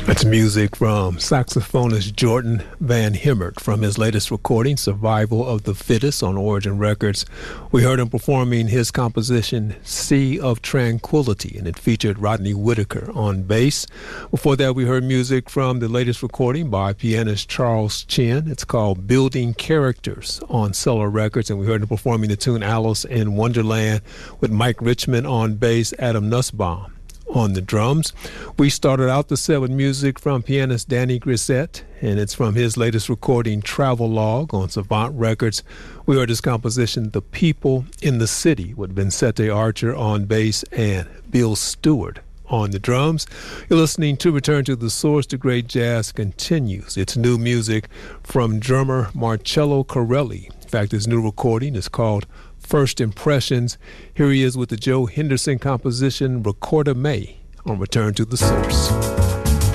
That's music from saxophonist Jordan Van Hemert from his latest recording, Survival of the Fittest, on Origin Records. We heard him performing his composition, Sea of Tranquility, and it featured Rodney Whitaker on bass. Before that, we heard music from the latest recording by pianist Charles Chin. It's called Building Characters on Cellar Records, and we heard him performing the tune Alice in Wonderland with Mike Richmond on bass, Adam Nussbaum on the drums. We started out the set with music from pianist Danny Grissett, and it's from his latest recording, Travelogue, on Savant Records. We heard his composition, The People in the City, with Vincente Archer on bass and Bill Stewart on the drums. You're listening to Return to the Source. The great jazz continues. It's new music from drummer Marcello Corelli. In fact, his new recording is called First Impressions. Here he is with the Joe Henderson composition Recorda May on Return to the Source.